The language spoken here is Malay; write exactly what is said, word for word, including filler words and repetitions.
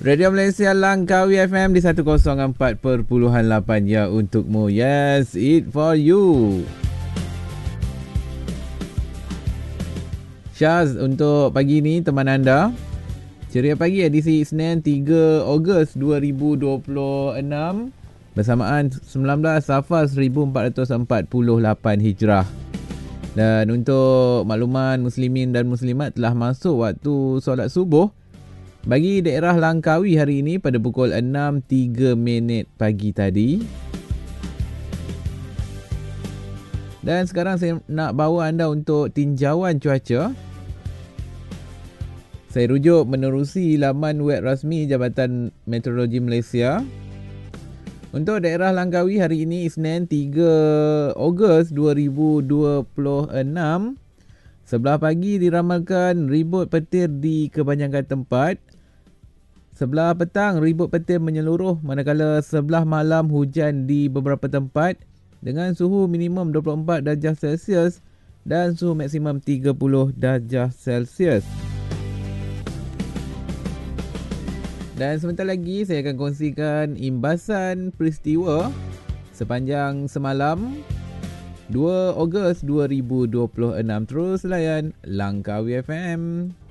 Radio Malaysia Langkawi F M di seratus empat perpuluhan lapan ya untukmu. Yes, it for you. Syaz untuk pagi ni teman anda. Ceria pagi edisi Isnin tiga Ogos dua ribu dua puluh enam bersamaan sembilan belas Safar seribu empat ratus empat puluh lapan Hijrah. Dan untuk makluman muslimin dan muslimat telah masuk waktu solat subuh bagi daerah Langkawi hari ini pada pukul enam tiga minit pagi tadi. Dan sekarang saya nak bawa anda untuk tinjauan cuaca. Saya rujuk menerusi laman web rasmi Jabatan Meteorologi Malaysia. Untuk daerah Langkawi hari ini Isnin tiga Ogos dua ribu dua puluh enam, sebelah pagi diramalkan ribut petir di kebanyakan tempat. Sebelah petang ribut petir menyeluruh, manakala sebelah malam hujan di beberapa tempat dengan suhu minimum dua puluh empat darjah Celsius dan suhu maksimum tiga puluh darjah Celsius. Dan sebentar lagi saya akan kongsikan imbasan peristiwa sepanjang semalam dua Ogos dua ribu dua puluh enam. Terus layan Langkawi F M.